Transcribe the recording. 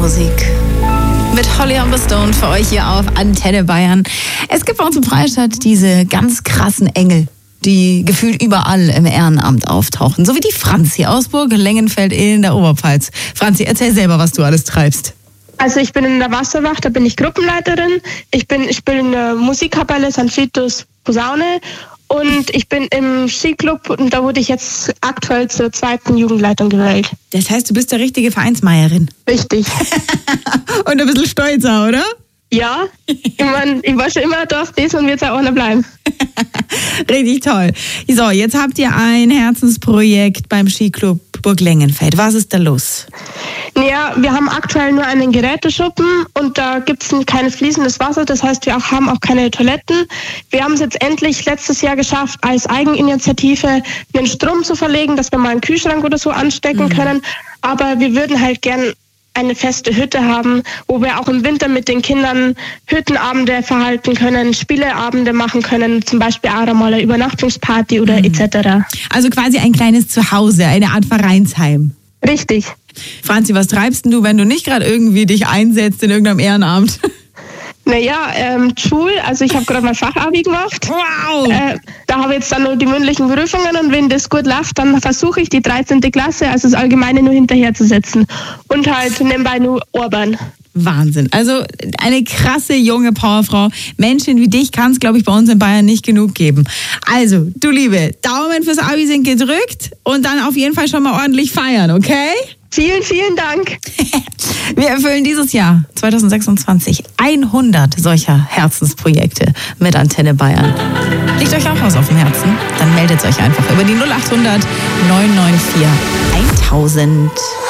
Musik. Mit Holly on the Stone für euch hier auf Antenne Bayern. Es gibt bei uns in Freistadt diese ganz krassen Engel, die gefühlt überall im Ehrenamt auftauchen. So wie die Franzi aus Burg Lengenfeld in der Oberpfalz. Franzi, erzähl selber, was du alles treibst. Also ich bin in der Wasserwacht, da bin ich Gruppenleiterin. Ich spiele in der Musikkapelle St. Vitus Posaune. Und ich bin im Skiclub und da wurde ich jetzt aktuell zur 2. Jugendleitung gewählt. Das heißt, du bist der richtige Vereinsmeierin. Richtig. Und ein bisschen stolzer, oder? Ja, ich war schon immer dort, das und wird es auch noch bleiben. Richtig toll. So, jetzt habt ihr ein Herzensprojekt beim Skiclub Burg Lengenfeld. Was ist da los? Ja, wir haben aktuell nur einen Geräteschuppen und da gibt es kein fließendes Wasser. Das heißt, wir haben auch keine Toiletten. Wir haben es jetzt endlich letztes Jahr geschafft, als Eigeninitiative einen Strom zu verlegen, dass wir mal einen Kühlschrank oder so anstecken können. Aber wir würden halt gern eine feste Hütte haben, wo wir auch im Winter mit den Kindern Hüttenabende verhalten können, Spieleabende machen können, zum Beispiel auch mal eine Übernachtungsparty oder etc. Also quasi ein kleines Zuhause, eine Art Vereinsheim. Richtig. Franzi, was treibst denn du, wenn du nicht gerade irgendwie dich einsetzt in irgendeinem Ehrenamt? Naja, Schule, also ich habe gerade mein Fachabi gemacht. Wow! Da habe ich jetzt dann nur die mündlichen Prüfungen und wenn das gut läuft, dann versuche ich die 13. Klasse, also das Allgemeine, nur hinterherzusetzen. Und halt nebenbei nur Urban. Wahnsinn. Also eine krasse junge Powerfrau. Menschen wie dich kann es, glaube ich, bei uns in Bayern nicht genug geben. Also, du Liebe, Daumen fürs Abi sind gedrückt und dann auf jeden Fall schon mal ordentlich feiern, okay? Vielen, vielen Dank. Wir erfüllen dieses Jahr, 2026, 100 solcher Herzensprojekte mit Antenne Bayern. Liegt euch auch was auf dem Herzen? Dann meldet euch einfach über die 0800 994 1000.